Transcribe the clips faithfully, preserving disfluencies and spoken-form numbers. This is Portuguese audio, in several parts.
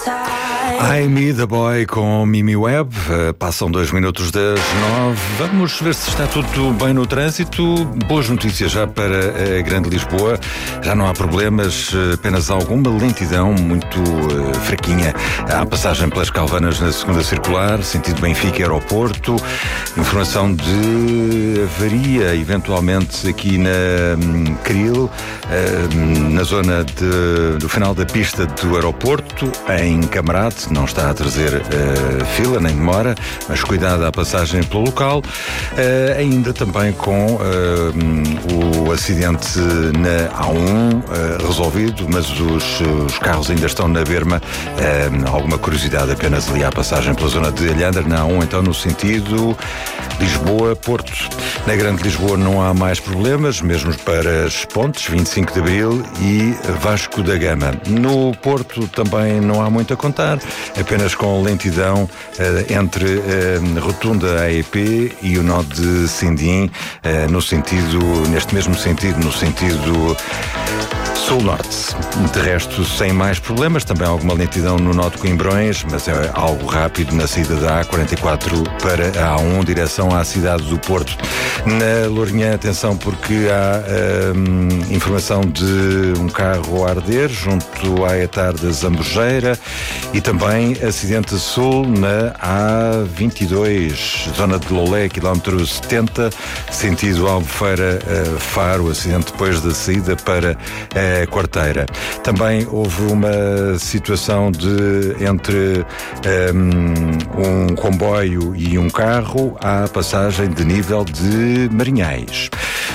I Me The Boy com Mimi Webb. Uh, passam dois minutos das nove. Vamos ver se está tudo bem no trânsito. Boas notícias já para a Grande Lisboa. Já não há problemas, apenas alguma lentidão muito uh, fraquinha. Há passagem pelas Calvanas na segunda circular, sentido Benfica Aeroporto. Informação de avaria, eventualmente aqui na um, Cril, uh, na zona de, do final da pista do aeroporto, em Camarate. Não está a trazer uh, fila nem demora, mas cuidado à passagem pelo local. Uh, ainda também com uh, o acidente na A um uh, resolvido, mas os, os carros ainda estão na berma. Uh, alguma curiosidade apenas ali à passagem pela zona de Alhandra, na A um, então no sentido Lisboa-Porto. Na Grande Lisboa não há mais problemas, mesmo para as pontes, vinte e cinco de Abril e Vasco da Gama. No Porto também não há muito a contar, apenas com lentidão uh, entre uh, Rotunda A E P e o nó de Sindim, uh, no sentido, neste mesmo sentido, no sentido sul-norte. De resto, sem mais problemas, também alguma lentidão no nó de Coimbrões, mas é algo rápido na saída da A quarenta e quatro para a A um, direção à cidade do Porto. Na Lourinhã, atenção, porque há hum, informação de um carro a arder junto à etar da Zambujeira e também acidente sul na A vinte e dois, zona de Lolé, quilómetro setenta, sentido Albufeira uh, Faro, acidente depois da saída para a uh, Quarteira. Também houve uma situação de entre um, um comboio e um carro à passagem de nível de Marinhais.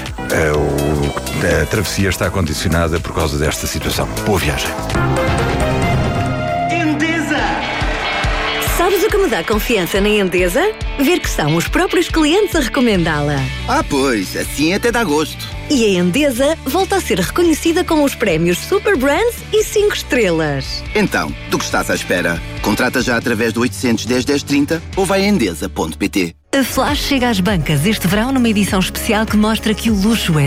A travessia está condicionada por causa desta situação. Boa viagem. Sabes o que me dá confiança na Endesa? Ver que são os próprios clientes a recomendá-la. Ah, pois, assim até dá gosto. E a Endesa volta a ser reconhecida com os prémios Super Brands e cinco estrelas. Então, do que estás à espera? Contrata já através do oitocentos, dez, dez, trinta ou vai a endesa ponto pt. A Flash chega às bancas este verão numa edição especial que mostra que o luxo é